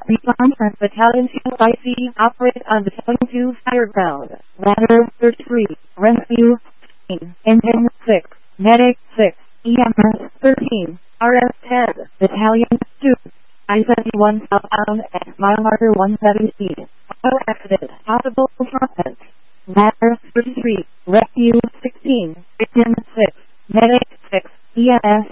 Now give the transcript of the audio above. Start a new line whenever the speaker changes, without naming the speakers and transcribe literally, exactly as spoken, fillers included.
Response from Battalion two I C operate on Battalion two Fireground. Ladder thirty-three. Rescue sixteen. Engine six. Medic six. E M S thirteen. R S ten. Battalion two. I seventy-one southbound at mile marker one seventeen. Auto accident. Possible trumpet. Ladder thirty-three. Rescue sixteen. Engine six. Medic six. E M S